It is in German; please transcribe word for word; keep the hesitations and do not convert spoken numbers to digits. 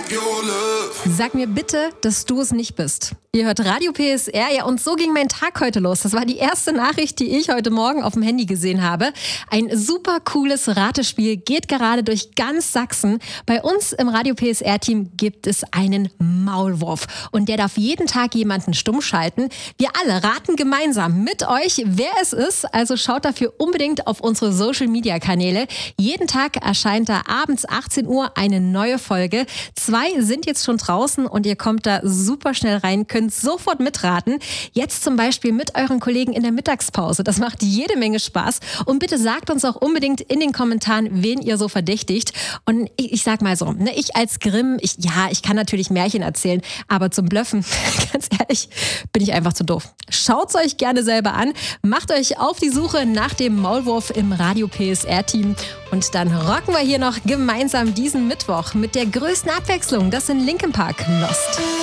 Sag mir bitte, dass du es nicht bist. Ihr hört Radio P S R, ja, und so ging mein Tag heute los. Das war die erste Nachricht, die ich heute Morgen auf dem Handy gesehen habe. Ein super cooles Ratespiel geht gerade durch ganz Sachsen. Bei uns im Radio P S R-Team gibt es einen Maulwurf und der darf jeden Tag jemanden stumm schalten. Wir alle raten gemeinsam mit euch, wer es ist. Also schaut dafür unbedingt auf unsere Social-Media-Kanäle. Jeden Tag erscheint da abends achtzehn Uhr eine neue Folge. Zwei sind jetzt schon draußen und ihr kommt da super schnell rein, könnt sofort mitraten. Jetzt zum Beispiel mit euren Kollegen in der Mittagspause. Das macht jede Menge Spaß. Und bitte sagt uns auch unbedingt in den Kommentaren, wen ihr so verdächtigt. Und ich, ich sag mal so, ne, ich als Grimm, ich, ja, ich kann natürlich Märchen erzählen, aber zum Blöffen, ganz ehrlich, bin ich einfach zu doof. Schaut's euch gerne selber an. Macht euch auf die Suche nach dem Maulwurf im Radio P S R-Team. Und dann rocken wir hier noch gemeinsam diesen Mittwoch mit der größten Abwechslung. Das sind Linkin Park, Lost.